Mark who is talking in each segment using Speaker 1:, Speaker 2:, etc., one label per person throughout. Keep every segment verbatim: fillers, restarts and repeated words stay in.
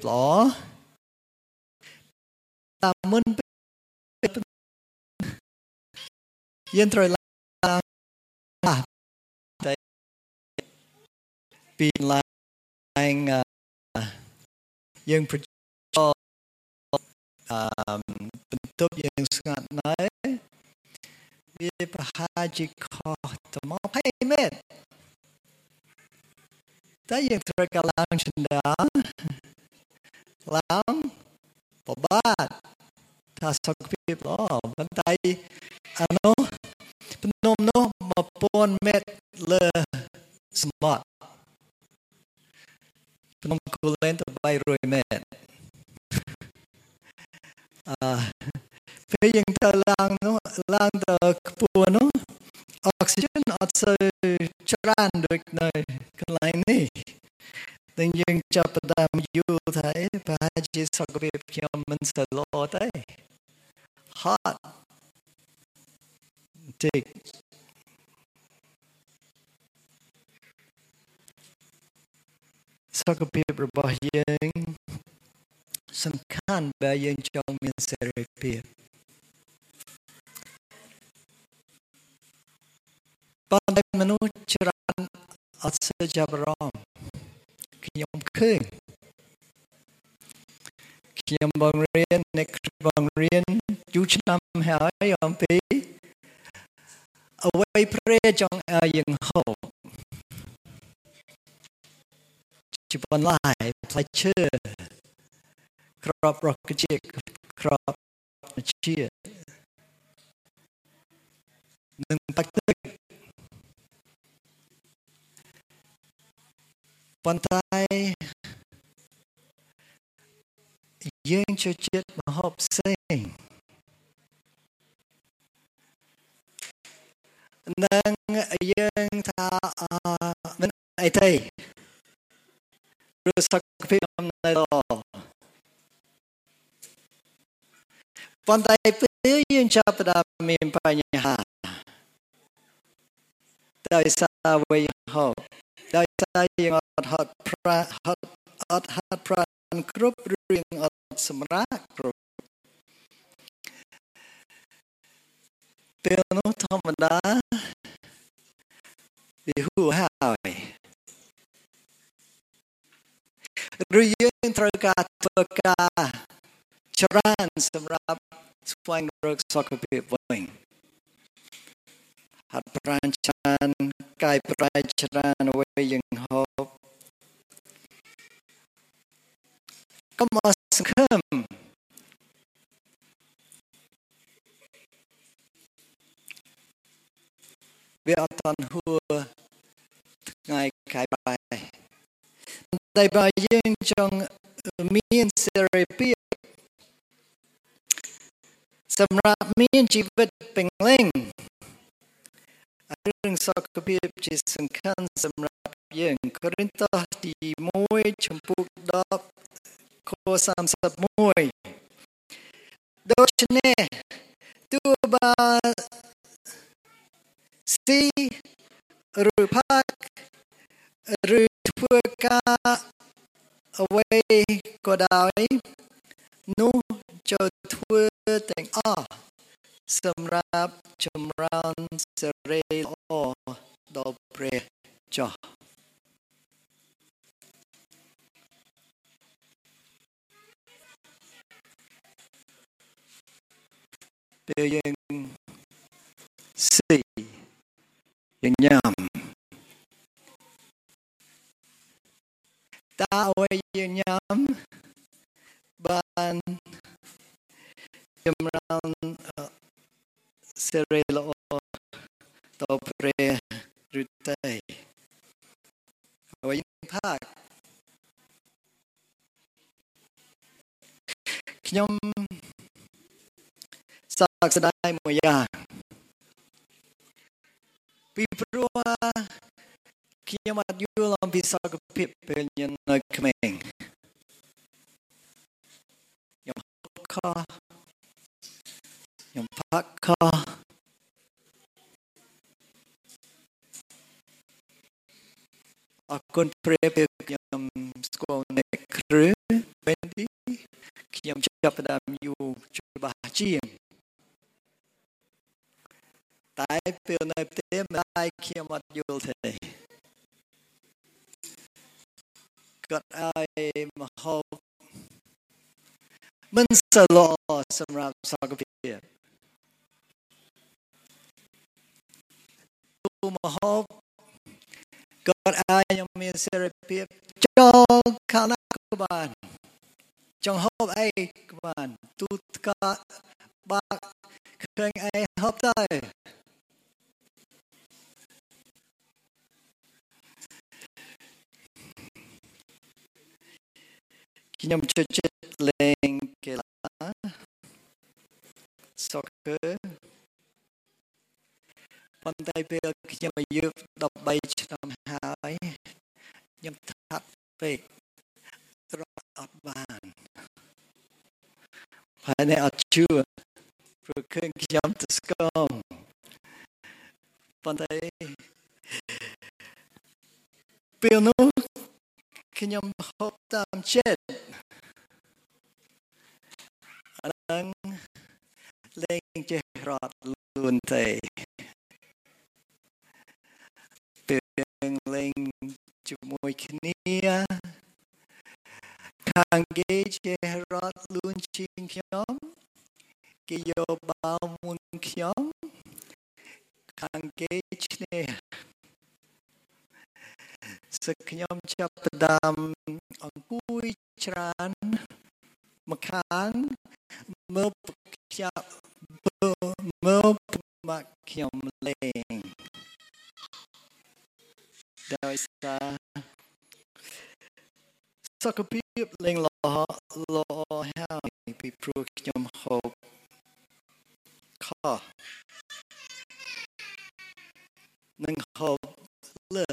Speaker 1: ល្អតាមមុនយើងត្រូវឡើងតែពីឡើងយើងប្រចោអឺបន្ទប់យើងស្ងាត់ណាស់វាប្រហែលជាខុសទៅមកភ័យមែនតែយើងត្រូវកឡើងជណ្ដើរឡើងបបាទថាសុខភាពល្អប៉ុន្តែអានោះភ្នំនោះមួយពាន់ម៉ែត្រលើសមុទ្រភ្នំគូលែនទៅបីរយម៉ែត្រអឺពេលយើងទៅឡើងនោះឡើងទៅខ្ពស់នោះអុកស៊ីហ្សែនអត់សូវច្រើនដូចនៅកន្លែងនេះតែយើងចាប់ផ្ដើមយល់ថាប្រហែលជាសុខភាពខ្ញុំមិនសូវល្អទេហត់តិចសុខភាពរបស់យើងសំខាន់បើយើងចង់មានសេរីភាពប៉ុន្តែមនុស្សច្រើនអត់សូវចាប់អារម្មណ៍ខ្ញុំឃើញខ្ញុំបង្រៀនអ្នកបង្រៀនយូរឆ្នាំហើយអំពីអ្វីព្រះចង់ឲ្យយើងហូបជាបន្លែផ្លែឈើក្របរុក្ខជាតិក្របជាតិនិងបាក់ទឹកប៉ុន្តែយើងចូលចិត្តម្ហូបផ្សេងនឹងយើងថាមិនអីទេឬសុខភាពនៅល្អប៉ុន្តែពេលយើងចាប់ផ្ដើមមានបញ្ហាដោយសារវាហូបដោយសារយើងអត់ហត់ប្រាហត់អត់ហត់ប្រាគ្រប់រឿងអត់សម្រាប់គ្រប់ពេលនោះធម្មតាវាហួសហើយឬយើងត្រូវការធ្វើការច្រើនសម្រាប់ស្វែងរកសុខភាពវិញហាត់ប្រាណច្រើនកាយប្រែច្រើនអ្វីយើងហូបកុំអស់សង្ឃឹមវាអត់តាន់ហួសថ្ងៃកាយប្រែតែបើយើងចង់មានសេរីភាពសម្រាប់មានជីវិតពេញលេញរឿងសុខភាពជាសំខាន់សម្រាប់យើងកូរិនថូសទីមួយចំពុកដប់ខសាមសិបមួយដូច្នេះទោះបើស៊ីឬផាក់ឬធ្វើការអ្វីក៏ដោយនោះចូលធ្វើទាំងអស់សម្រាប់ចម្រើនសេរីល្អដល់ព្រះចោះពេលយើងស៊ីយើងញ៉ាំតើអ្វីយើងញ៉ាំបានចម្រើនសេរីល្អដល់ព្រះឬទេអ្វីផាកខ្ញុំសោកស្ដាយមួយយ៉ាងពីព្រោះខ្ញុំអត់យល់អំពីសុខភាពពេលខ្ញុំនៅក្មេងខ្ញុំហូបខុសខ្ញុំផាក់ខុសអរគុណព្រះពេលខ្ញុំស្គាល់អ្នកគ្រូពេលចាប់ផ្ដើមយូរច្បាស់ជាងតែពេលនៅផ្ទះម្ដាយខ្ញុំអត់យល់ទេគាត់ឲ្យមកហូបមិនសូវល្អសម្រាប់សុខភាពទូមកហូបគាត់ឲ្យខ្ញុំមានសេរីភាពចូលខាងណាក៏បានចង់ហូបអីក៏បានទូថ្កបាក់ឃើញអីហូបទៅខ្ញុំចូលចិត្តលេងកីឡា soccer ប៉ុន្តែពេលខ្ញុំអាយុដប់បីឆ្នាំហើយខ្ញុំថាត់ពេកត្រកអត់បានហើយនេះអត់ជឿព្រោះឃើញខ្ញុំទៅស្គមប៉ុន្តែពេលនោះខ្ញុំហូបតាមចិត្តអាហ្នឹងលេងចេះរត់លូនទេពេលលេងជាមួយគ្នាខាងគេចេះរត់លូនជាងខ្ញុំគេយកបាល់មុនខ្ញុំខាងគេឈ្នះសឹកខ្ញុំចាប់ផ្ដើមអង្គុយច្រើនមកខាងមើលខ្ញុំមើលមកខ្ញុំលេងដោយសារសុខភាពលេងល្អល្អហើយពីព្រោះខ្ញុំហូបខនឹងហូបលើ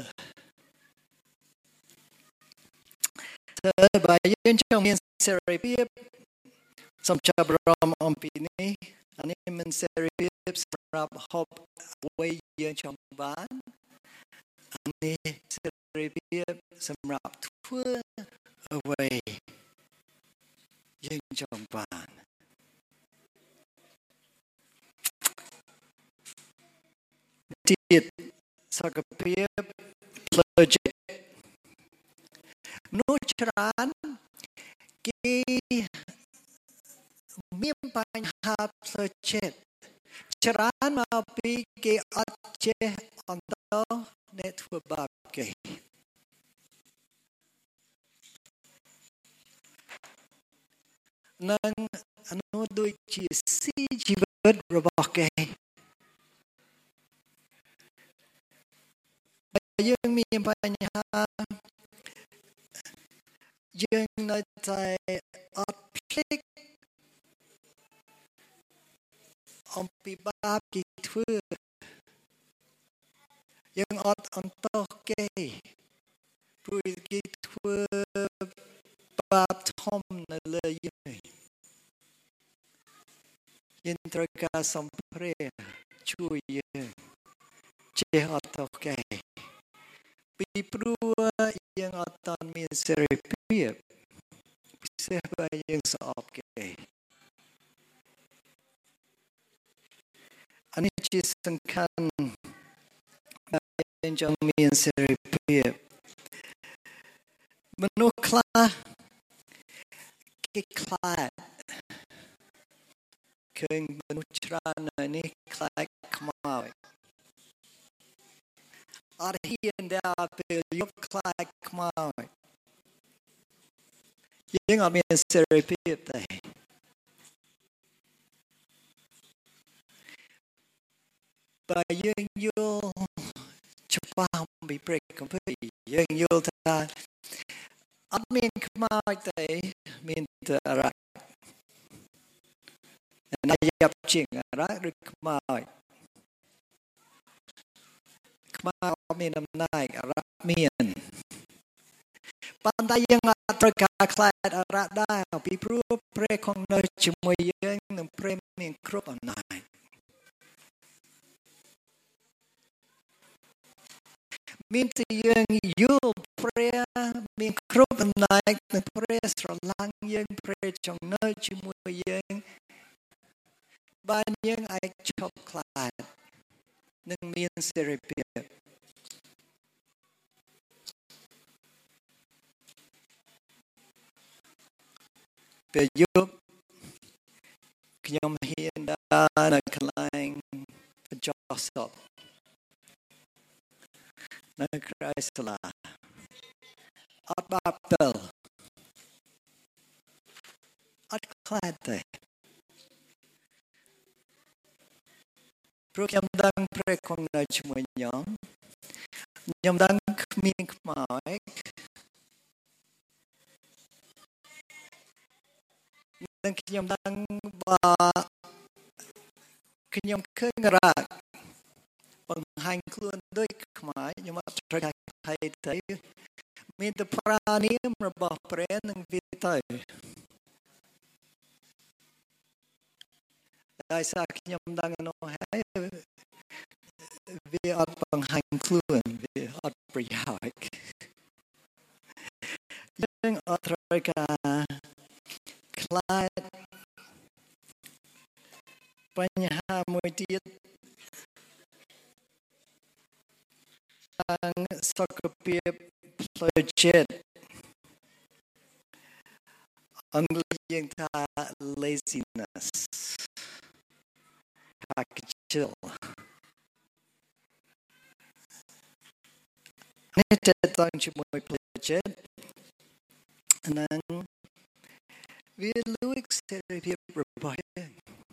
Speaker 1: តែបើយើងចង់មានសេរីភាពសូមចាប់អារម្មណ៍អំពីនេះអានេះមិនសេរីភាពសម្រាប់ហូបអ្វីយើងចង់បានអានេះសេរីភាពសម្រាប់ធ្វើអ្វីយើងចង់បានទៀតសុខភាពផ្លូវចិត្តមនុស្សច្រើនគេមានបញ្ហាផ្លូវចិត្តច្រើនមកពីគេអត់ចេះអន្តរអ្នកធ្វើបាបគេនឹងអនុដូចជាស៊ីជីវិតរបស់គេយើងមានបញ្ហាយើងនៅតែអត់ភ្លេចអំពីបាបគេធ្វើយើងអត់អន្តរគេព្រោះគេធ្វើបាបធំនៅលើយើងយើងត្រូវការសំព្រេជួយយើងចេះអត់អន្តរគេពីព្រោះយើងអត់តាន់មានសេរីភាពពិសេសបើយើងស្អប់គេអានេះជាសំខាន់បើយើងចង់មានសេរីភាពមនុស្សខ្លះគេខ្លាចឃើញមនុស្សច្រើននៅនេះខ្លាចខ្មោចអត់ហ៊ានដល់ពេលយប់ខ្លាចខ្មោចយើងអត់មានសេរីភាពទេបើយើងយល់ច្បាស់អំពីព្រះគម្ពីរយើងយល់ថាអត់មានខ្មោចទេមានតែអារក្សណាយ៉ាប់ជាងអារក្សឬខ្មោចខ្មោចមានអំណាចអារក្សមានប៉ុន្តែយើងអត់ត្រូវការខ្លាចអារក្សដែរពីព្រោះព្រះគង់នៅជាមួយយើងនិងព្រះមានគ្រប់អំណាចមានតែយើងយល់ព្រះមានគ្រប់អំណាចនៃព្រះស្រឡាញ់យើងព្រះចង់នៅជាមួយយើងបានយើងអាចឈប់ខ្លាចនឹងមានសេរីភាពពេលយប់ខ្ញុំហ៊ានដើរនៅកន្លែងបញ្ចុះសពនៅក្រៅសាលាអត់បាបទល់អត់ខ្លាចទេព្រោះខ្ញុំដឹងព្រះគង់នៅជាមួយខ្ញុំខ្ញុំដឹងគ្មានខ្មោចនិងខ្ញុំដឹងបើខ្ញុំឃើញរ៉ាបង្ហាញខ្លួនដូចខ្មោចខ្ញុំអត់ត្រូវតែភ័យទេមានតែប្រាជ្ញារបស់ព្រះនឹងវាទៅដោយសារខ្ញុំដឹងនោះហើយវាអត់បង្ហាញខ្លួនវាអត់ប្រយោជន៍យើងអត់ត្រូវការខ្លាចបញ្ហាមួយទៀតខាងសុខភាពផ្លូវចិត្តអង់គ្លេសយើងថា laziness ហាក់ខ្ជិលនេះតើតើជាមួយផ្លូវចិត្តនិងវាលួចសេរីភាពរបស់យើង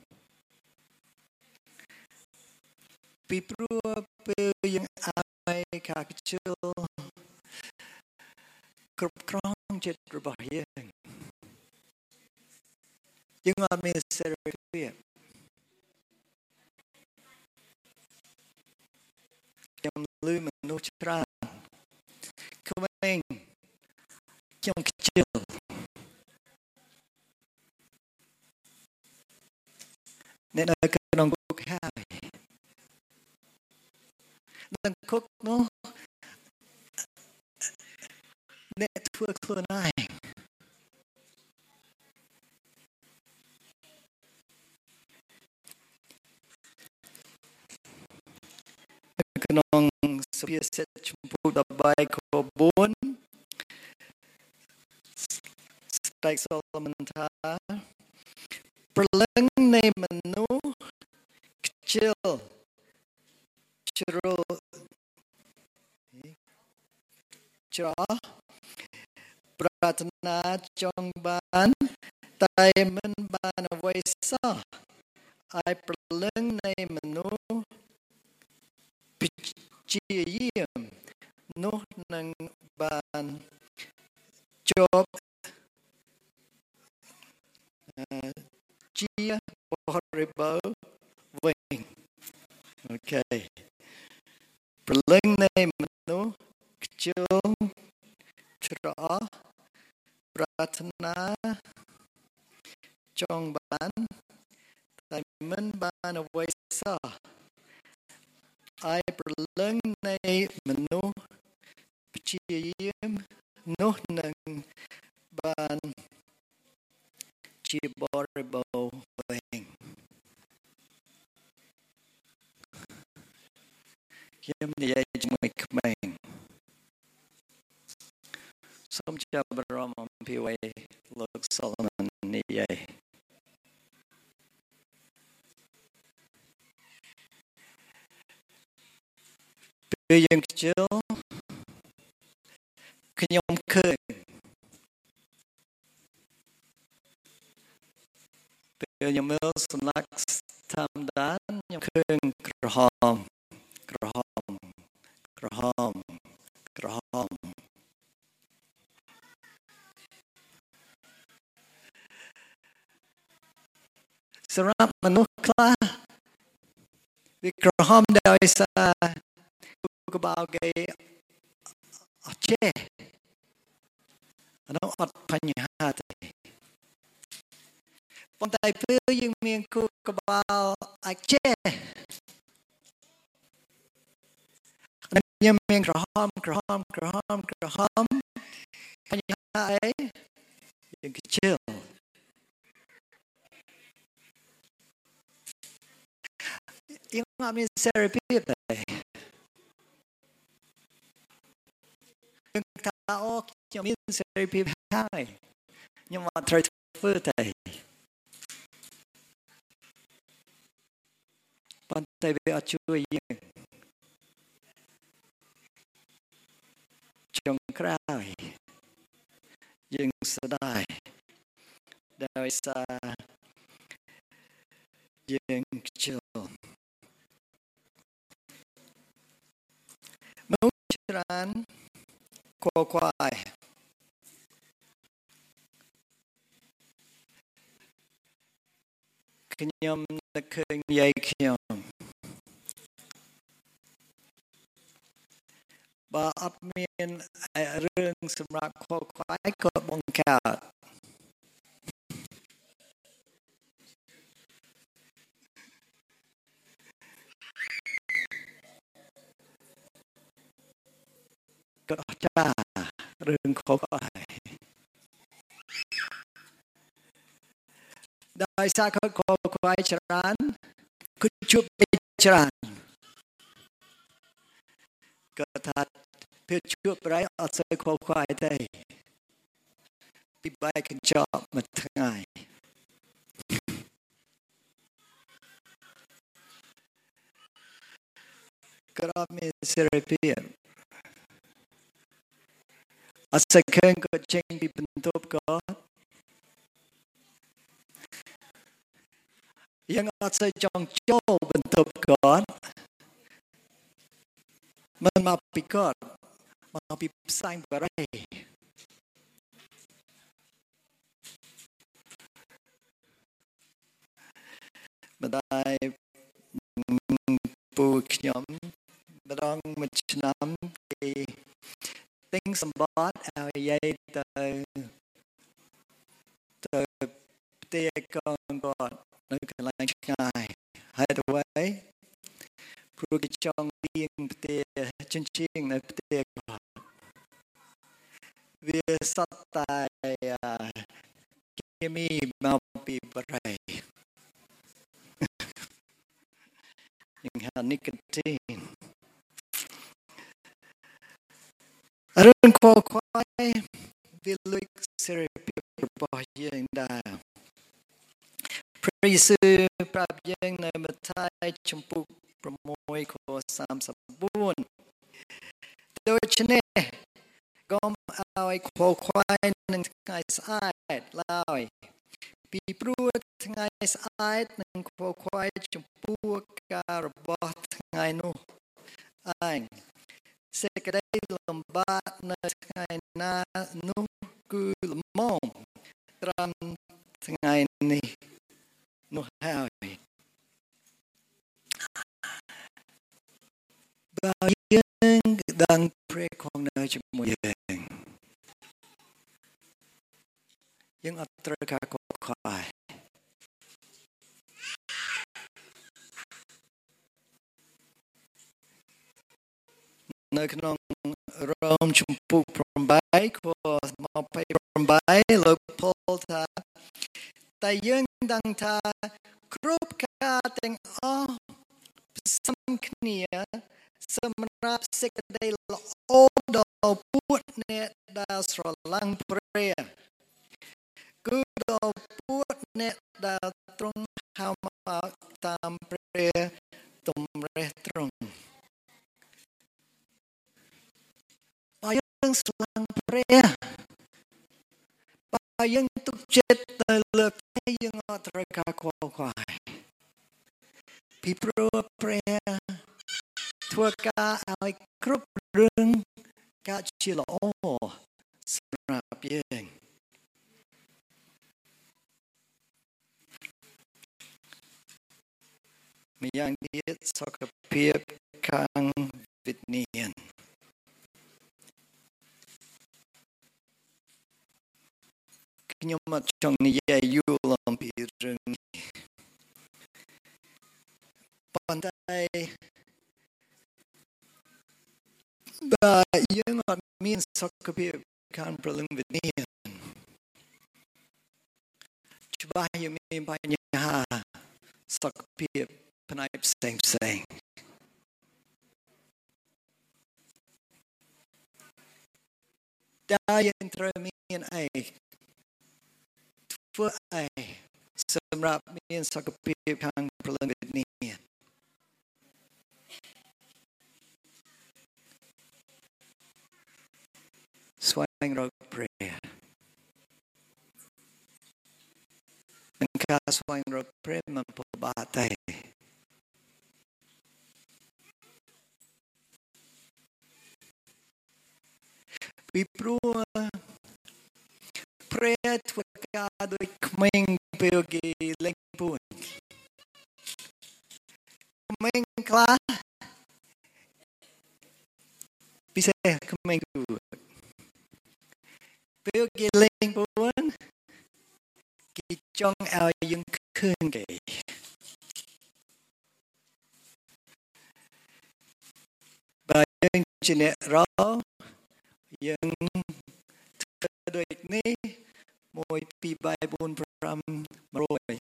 Speaker 1: ពីព្រោះពេលយើងអាយខាខ្ជិលគ្រប់គ្រងចិត្តរបស់យើងយើងអត់មានសេរីភាពខ្ញុំលឺមនុស្សច្រើនក្មេងខ្ញុំខ្ជិលអ្នកនៅក្នុងគុកហើយនឹងគុកនោះអ្នកធ្វើខ្លួនឯងក្នុងសុភាសិតចំពោះដប់បីខបួនស្ដេចសូឡូមន់ថាព្រលឹងនៃមនុស្សខ្ជិលជ្រុលច្រោះប្រាថ្នាចង់បានតែមិនបានអ្វីសោះហើយព្រលឹងនៃមនុស្សជាយាមនោះនឹងបានជាប់ជាបរិបោវិញអូខេព្រលឹងនៃមនុស្សខ្ជិលច្រោះប្រាថ្នាចង់បានតែមិនបានអ្វីសោះហើយព្រលឹងនៃមនុស្សព្យាយាមនោះនឹងបានជាបរិបោវិញខ្ញុំនិយាយជាមួយក្មេងសូមចាប់អារម្មណ៍អំពីអ្វីលោកសូឡូមន់និយាយពេលយើងខ្ជិលខ្ញុំឃើញពេលខ្ញុំមើលសន្លាក់ធម្មតាខ្ញុំឃើញក្រហមក្រហមក្រហមក្រហមសម្រាប់មនុស្សខ្លះវាក្រហមដោយសារក្បាលគេអត់ចេះនោះអត់បញ្ហាទេប៉ុន្តែពេលយើងមានគូក្បាលអាចចេះខ្ញុំមានក្រហមក្រហមក្រហមក្រហមបញ្ហាអីយើងខ្ជិលយើងអត់មានសេរីភាពទេយើងថាអូខ្ញុំមានសេរីភាពហើយខ្ញុំអត់ត្រូវធ្វើទេប៉ុន្តែវាអត់ជួយយើងចុងក្រោយយើងស្ដាយដោយសារយើងខ្ជិលមនុស្សច្រើនខ្វល់ខ្វាយខ្ញុំនឹកឃើញយាយខ្ញុំបើអត់មានរឿងសម្រាប់ខ្វល់ខ្វាយក៏បង្កើតក៏ចារឿងខ្វល់ខ្វាយដោយសារគាត់ខ្វល់ខ្វាយច្រើនគាត់ជួបច្រើនគាត់ថាពេលជួបប្រៃអត់សូវខ្វល់ខ្វាយទេពីបែកកញ្ចក់មួយថ្ងៃគាត់អត់មានសេរីភាពអត់សូវឃើញគាត់ចេញពីបន្ទប់គាត់យើងអត់សូវចង់ចូលបន្ទប់គាត់មិនមកពីគាត់មកពីផ្សែងបរិយម្ដាយពូខ្ញុំម្ដងមួយឆ្នាំគេទិញសម្បត្តិឲ្យយាយទៅទៅផ្ទះកូនគាត់នៅកន្លែងឆ្ងាយហើយទៅវិញព្រោះគេចង់លាងផ្ទះជញ្ជាំងនៅផ្ទះគាត់វាសតតែគេមានមកពីបរិយយើងហៅនីកូទីនរឿងខ្វល់ខ្វាយវាលួចសេរីភាពរបស់យើងដែរព្រះយេស៊ូវប្រាប់យើងនៅម៉ាថាយជំពូកប្រាំមួយខសាមសិបបួនដូច្នេះកុំឲ្យខ្វល់ខ្វាយនឹងថ្ងៃស្អែកឡើយពីព្រោះថ្ងៃស្អែកនឹងខ្វល់ខ្វាយចំពោះការរបស់ថ្ងៃនោះឯងសេចក្តីលំបាកនៅថ្ងៃណានោះគឺល្មមត្រង់ថ្ងៃនេះនោះហើយបើយើងដឹងព្រះគង់នៅជាមួយយើងយើងអត់ត្រូវការខ្វល់ខ្វាយនៅក្នុងរ៉ូមជំពូកប្រាំបីខម្ភៃប្រាំបីលោកពោលថាតែយើងដឹងថាគ្រប់ការទាំងអស់ផ្សំគ្នាសម្រាប់សេចក្តីល្អដល់ពួកអ្នកដែលស្រឡាញ់ព្រះគឺដល់ពួកអ្នកដែលទ្រង់ហៅមកតាមព្រះតម្រិះទ្រង់បើយើងស្រឡាញ់ព្រះបើយើងទុកចិត្តទៅលើព្រះយើងអត់ត្រូវការខ្វល់ខ្វាយពីព្រោះព្រះធ្វើការឲ្យគ្រប់រឿងកើតជាល្អសម្រាប់យើងម្យ៉ាងទៀតសុខភាពខាងវិញ្ញាណខ្ញុំអត់ចង់និយាយយូរអំពីរឿងនេះប៉ុន្តែបើយើងអត់មានសុខភាពខាងព្រលឹងវិញ្ញាណច្បាស់យើងមានបញ្ហាសុខភាពផ្នែកផ្សេងផ្សេងតើយើងត្រូវមានអីធ្វើអីសម្រាប់មានសុខភាពខាងព្រលឹងវិញ្ញាណស្វែងរកព្រះនឹងការស្វែងរកព្រះមិនពិបាកទេពីព្រោះព្រះធ្វើការដោយក្មេងពេលគេលេងពួនក្មេងខ្លះពិសេសក្មេងគួរពេលគេលេងពួនគេចង់ឲ្យយើងឃើញគេបើយើងជាអ្នករកយើងធ្វើដូចនេះមួយពីរបីបួនប្រាំរយ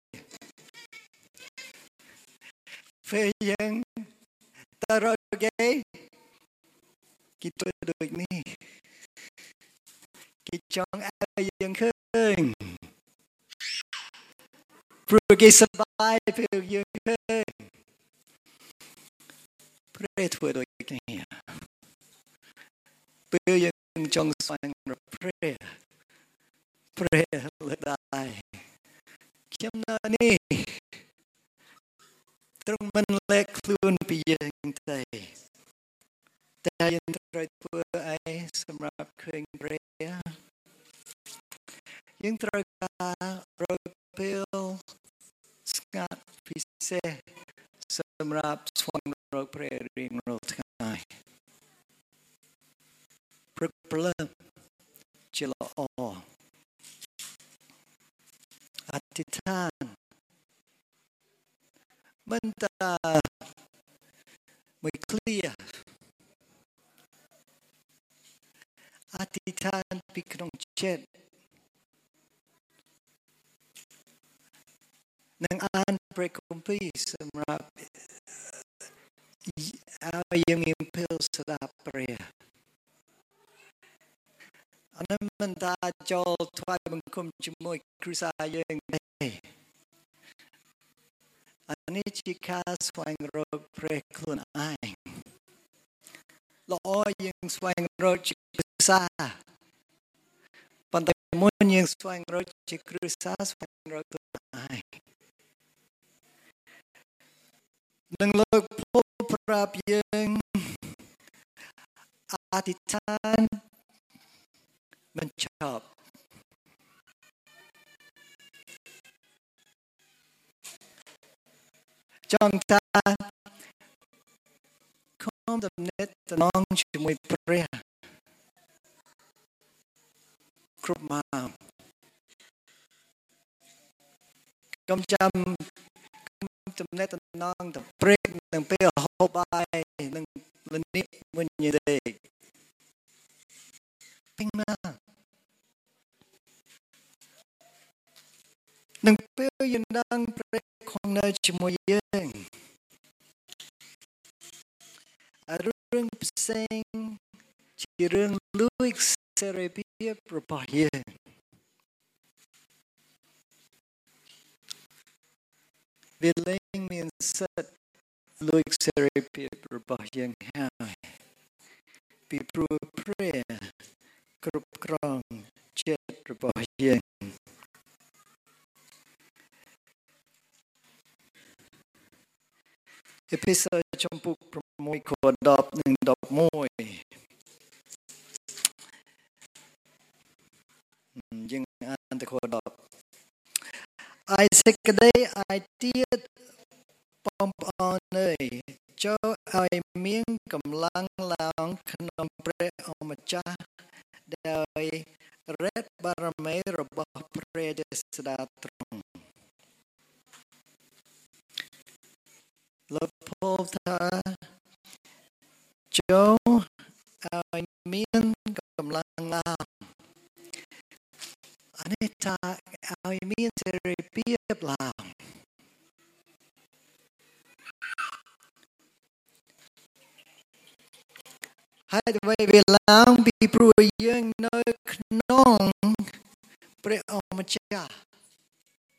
Speaker 1: ពេលយើងតើរកគេគេធ្វើដូចនេះគេចង់ឲ្យយើងឃើញព្រោះគេសប្បាយពេលយើងឃើញព្រះធ្វើដូចគ្នាពេលយើងចង់ស្វែងរកព្រះព្រះលើកដៃខ្ញុំនៅនេះទ្រង់មិនលែកខ្លួនពីយើងទេតែយើងត្រូវធ្វើអីសម្រាប់ឃើញព្រះយើងត្រូវការរកពេលស្ងាត់ពិសេសសម្រាប់ស្វែងរកព្រះរៀងរាល់ថ្ងៃព្រឹកព្រលឹមជាល្អអធិដ្ឋានមិនតាមួយឃ្លាអធិដ្ឋានពីក្នុងចិត្តនឹងអានព្រះគម្ពីរសម្រាប់ឲ្យយើងមានពេលស្ដាប់ព្រះអនុមិនតាចូលថ្វាយបង្គំជាមួយគ្រួសារយើងទេអានេះជាការស្វែងរកព្រះខ្លួនឯងល្អយើងស្វែងរកជាគ្រួសារប៉ុន្តែមុនយើងស្វែងរកជាគ្រួសារស្វែងរកខ្លួនឯងនឹងលោកពោលប្រាប់យើងអធិដ្ឋានមិនចប់ចង់ថាខំដំណេតតំណងជាមួយព្រះគ្រប់ម៉ោងកុំចាំតំណេតតំណងទៅព្រះនឹងពេលហូបបាយនឹងលនិកមុនយេទេពេញមកនឹងពេលយើងដឹងព្រះគង់នៅជាមួយយើងរឿងផ្សេងជារឿងលួចសេរីភាពរបស់យើងវាលែងមានសិទ្ធិលួចសេរីភាពរបស់យើងហើយពីព្រោះព្រះគ្រប់គ្រងចិត្តរបស់យើងអេពីសូតចំពុកប្រាំមួយខដប់និងដប់មួយយើងអានទៅខដប់ឯសេចក្តីឯទៀតបងប្អូនអើយចូលឲ្យមានកម្លាំងឡើងក្នុងព្រះអម្ចាស់ដោយរេតបារមីរបស់ព្រះទេស្តាទ្រង់លោកពោលថាចូលមានសេរីភាពឡើងហើយអ្វីវាឡើងពីព្រោះយើងនៅក្នុងព្រះអង្គម្ចាស់